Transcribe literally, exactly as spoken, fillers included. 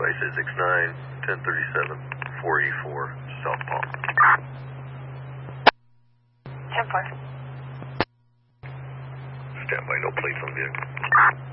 By six nine, ten thirty-seven, four eighty-four, South Palm. ten four. Stand by, no plates on vehicle.